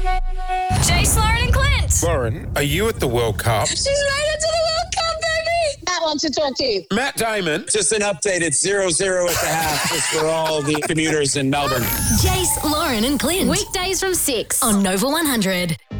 Jace, Lauren and Clint. Lauren, are you at the World Cup? She's made it to the World Cup, baby. Matt wants to talk to you. Matt Damon. Just an update. It's 0-0 at the half just for all the commuters in Melbourne. Jace, Lauren and Clint. Weekdays from 6 on Nova 100.